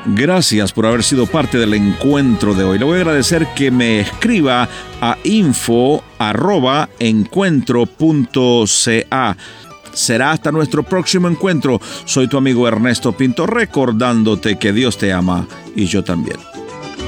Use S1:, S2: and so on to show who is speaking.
S1: Gracias por haber sido parte del encuentro de hoy. Le voy a agradecer que me escriba a info@encuentro.ca. Será hasta nuestro próximo encuentro. Soy tu amigo Ernesto Pinto, recordándote que Dios te ama y yo también.